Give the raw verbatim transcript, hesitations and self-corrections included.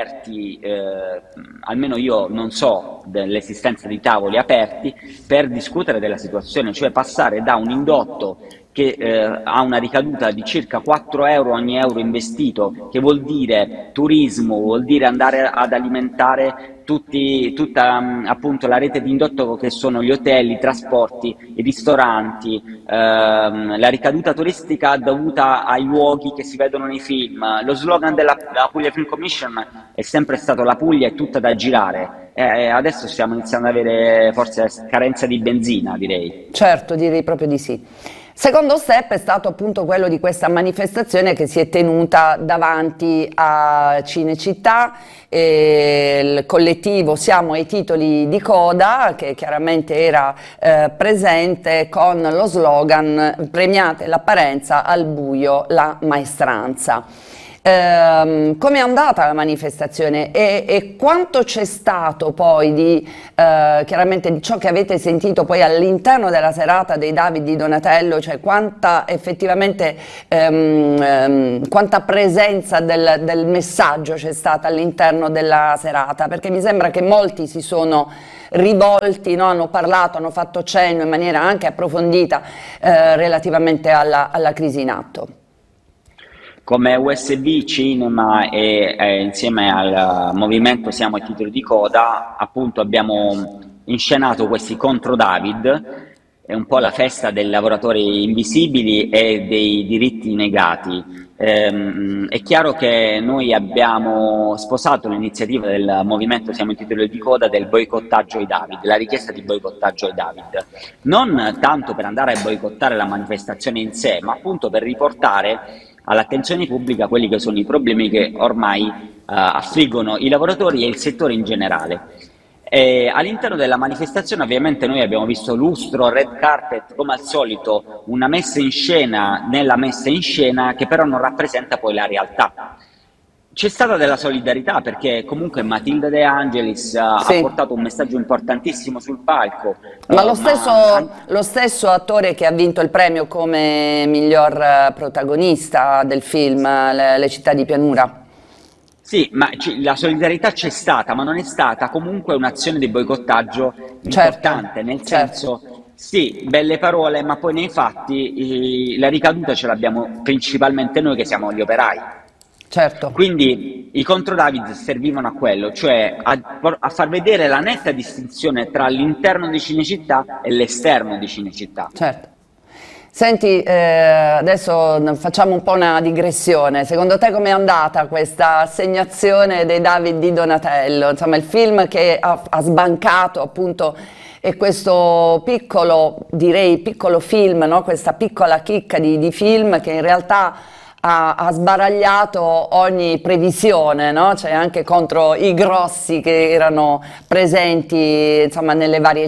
aperti, eh, almeno io non so dell'esistenza di tavoli aperti per discutere della situazione, cioè passare da un indotto che eh, ha una ricaduta di circa quattro euro ogni euro investito, che vuol dire turismo, vuol dire andare ad alimentare tutti, tutta mh, appunto la rete di indotto che sono gli hotel, i trasporti, i ristoranti, ehm, la ricaduta turistica dovuta ai luoghi che si vedono nei film. Lo slogan della, della Puglia Film Commission è sempre stato: la Puglia è tutta da girare. E adesso stiamo iniziando ad avere forse carenza di benzina, direi. Certo, direi proprio di sì. Secondo step è stato appunto quello di questa manifestazione che si è tenuta davanti a Cinecittà, e il collettivo Siamo ai titoli di coda, che chiaramente era eh, presente con lo slogan: premiate l'apparenza, al buio la maestranza. Eh, come è andata la manifestazione e, e quanto c'è stato poi di, eh, chiaramente di ciò che avete sentito poi all'interno della serata dei David di Donatello, cioè quanta effettivamente, ehm, ehm, quanta presenza del, del messaggio c'è stata all'interno della serata, perché mi sembra che molti si sono rivolti, no? Hanno parlato, hanno fatto cenno in maniera anche approfondita eh, relativamente alla, alla crisi in atto. Come U S B Cinema e eh, insieme al movimento Siamo ai titoli di coda, appunto abbiamo inscenato questi contro David, è un po' la festa dei lavoratori invisibili e dei diritti negati. Ehm, è chiaro che noi abbiamo sposato l'iniziativa del movimento Siamo ai titoli di coda del boicottaggio ai David, la richiesta di boicottaggio ai David, non tanto per andare a boicottare la manifestazione in sé, ma appunto per riportare all'attenzione pubblica quelli che sono i problemi che ormai eh, affliggono i lavoratori e il settore in generale. All'interno della manifestazione ovviamente noi abbiamo visto lustro, red carpet, come al solito una messa in scena nella messa in scena che però non rappresenta poi la realtà. C'è stata della solidarietà perché comunque Matilda De Angelis uh, Sì. ha portato un messaggio importantissimo sul palco. Ma uh, lo stesso, ma... lo stesso attore che ha vinto il premio come miglior protagonista del film Le, Le città di pianura. Sì, ma la solidarietà c'è stata, ma non è stata comunque un'azione di boicottaggio importante, Certo, nel certo. senso, sì, belle parole, ma poi nei fatti eh, la ricaduta ce l'abbiamo principalmente noi che siamo gli operai. Certo. Quindi i contro David servivano a quello, cioè a, a far vedere la netta distinzione tra l'interno di Cinecittà e l'esterno di Cinecittà. Certo. Senti, eh, adesso facciamo un po' una digressione. Secondo te com'è andata questa assegnazione dei David di Donatello? Insomma, il film che ha, ha sbancato appunto è questo piccolo, direi piccolo film, no? Questa piccola chicca di, di film che in realtà ha, ha sbaragliato ogni previsione, no? Cioè anche contro i grossi che erano presenti, insomma, nelle varie